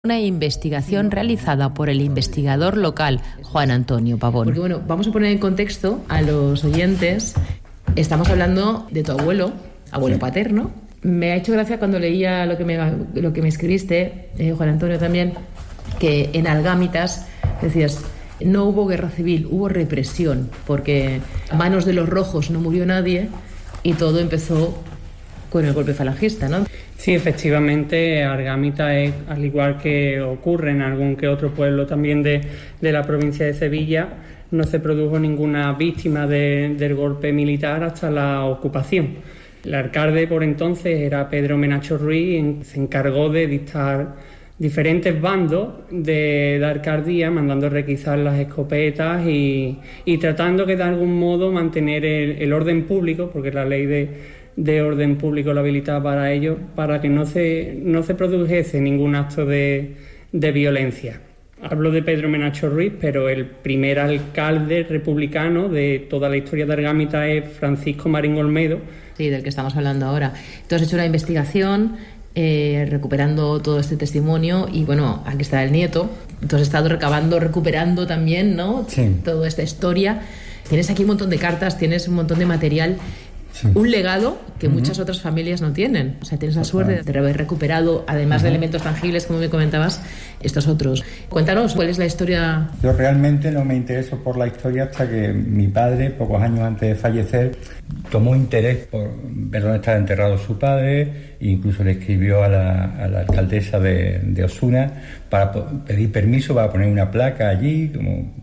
Una investigación realizada por el investigador local, Juan Antonio Pavón. Porque bueno, vamos a poner en contexto a los oyentes. Estamos hablando de tu abuelo paterno. Me ha hecho gracia cuando leía lo que me escribiste, Juan Antonio también, que en Algámitas decías, no hubo guerra civil, hubo represión, porque a manos de los rojos no murió nadie y todo empezó con el golpe falangista, ¿no? Sí, efectivamente, Argámita es, al igual que ocurre en algún que otro pueblo también de la provincia de Sevilla, no se produjo ninguna víctima del golpe militar hasta la ocupación. El alcalde por entonces era Pedro Menacho Ruiz, se encargó de dictar diferentes bandos de alcaldía, mandando requisar las escopetas y tratando que de algún modo mantener el orden público, porque la ley de orden público lo habilitaba para ello, para que no se produjese ningún acto de violencia. Hablo de Pedro Menacho Ruiz, pero el primer alcalde republicano de toda la historia de Argámita es Francisco Marín Olmedo. Sí, del que estamos hablando ahora. Tú has hecho una investigación recuperando todo este testimonio y bueno, aquí está el nieto. Tú has estado recuperando también, ¿no? Sí. Toda esta historia. Tienes aquí un montón de cartas, tienes un montón de material. Sí. Un legado que muchas otras familias no tienen. O sea, tienes la suerte de haber recuperado, además de elementos tangibles, como me comentabas, estos otros. Cuéntanos, ¿cuál es la historia? Yo realmente no me intereso por la historia hasta que mi padre, pocos años antes de fallecer, tomó interés por ver dónde estaba enterrado su padre e incluso le escribió a la alcaldesa de Osuna para pedir permiso para poner una placa allí,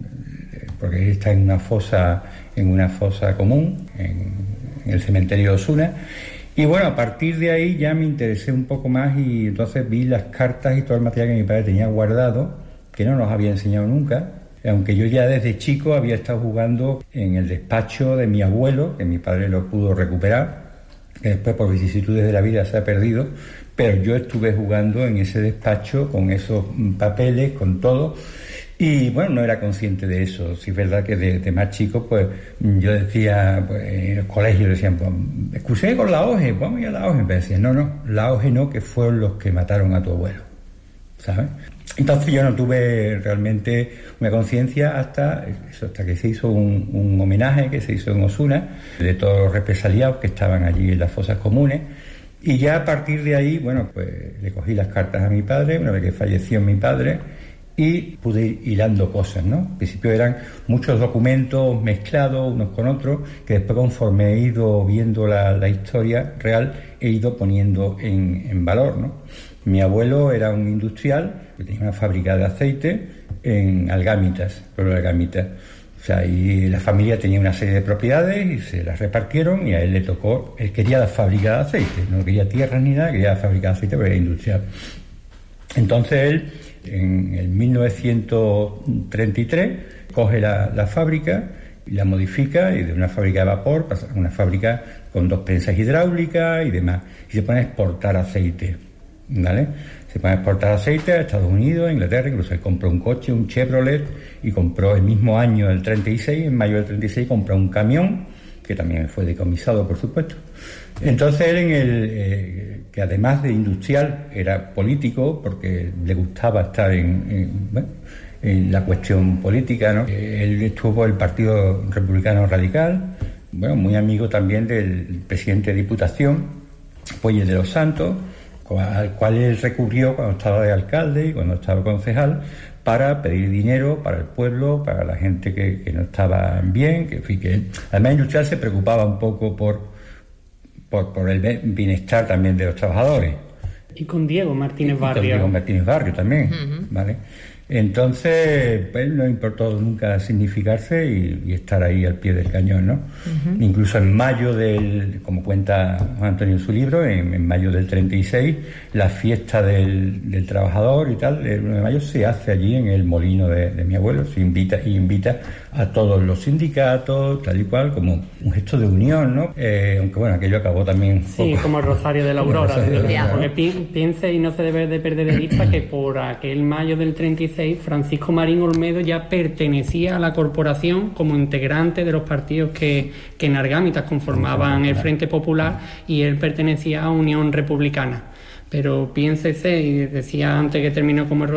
porque él está en una fosa común, en el cementerio de Osuna. Y bueno, a partir de ahí ya me interesé un poco más y entonces vi las cartas y todo el material que mi padre tenía guardado, que no nos había enseñado nunca, aunque yo ya desde chico había estado jugando en el despacho de mi abuelo, que mi padre lo pudo recuperar, que después por vicisitudes de la vida se ha perdido, pero yo estuve jugando en ese despacho con esos papeles, con todo. Y bueno, no era consciente de eso. Sí es verdad que de más chico, pues yo decía, pues en el colegio decían, pues excursiones con la OGE, vamos a ir a la OGE. Me decían, no, la OGE no, que fueron los que mataron a tu abuelo, ¿sabes? Entonces yo no tuve realmente una conciencia hasta que se hizo un homenaje que se hizo en Osuna de todos los represaliados que estaban allí en las fosas comunes. Y ya a partir de ahí, bueno, pues le cogí las cartas a mi padre, una vez que falleció mi padre, y pude ir hilando cosas, ¿no? Al principio eran muchos documentos mezclados unos con otros, que después conforme he ido viendo la historia real, he ido poniendo en valor, ¿no? Mi abuelo era un industrial que tenía una fábrica de aceite en Algámitas, pueblo de Algámitas. O sea, y la familia tenía una serie de propiedades y se las repartieron y a él le tocó, él quería la fábrica de aceite, no quería tierras ni nada, quería la fábrica de aceite porque era industrial. Entonces él, en el 1933, coge la fábrica y la modifica y de una fábrica de vapor pasa a una fábrica con 2 prensas hidráulicas y demás. Y se pone a exportar aceite, ¿vale? Se pone a exportar aceite a Estados Unidos, a Inglaterra, incluso él compró un coche, un Chevrolet, y compró el mismo año del 36, en mayo del 36, compró un camión, que también fue decomisado, por supuesto. Entonces él, que además de industrial, era político, porque le gustaba estar en la cuestión política, ¿no? Él estuvo en el Partido Republicano Radical, bueno, muy amigo también del presidente de Diputación, Puelles de los Santos, al cual él recurrió cuando estaba de alcalde y cuando estaba concejal, para pedir dinero para el pueblo, para la gente que no estaba bien, que él, además industrial, se preocupaba un poco por el bienestar también de los trabajadores. Y con Diego Martínez Barrio. Con Diego Martínez Barrio también, ¿vale? Entonces, pues no importó nunca significarse y estar ahí al pie del cañón, ¿no? Incluso en mayo como cuenta Juan Antonio en su libro, en mayo del 36, la fiesta del trabajador y tal, el 1 de mayo, se hace allí en el molino de mi abuelo. Se invita a todos los sindicatos, tal y cual, como un gesto de unión, ¿no? Aunque bueno, aquello acabó también sí, como el Rosario de la Aurora. Porque piense y no se debe de perder de vista que por aquel mayo del 36 Francisco Marín Olmedo ya pertenecía a la corporación como integrante de los partidos que en Argámitas conformaban el Frente Popular, y él pertenecía a Unión Republicana. pero PINCC, y decía antes que terminó como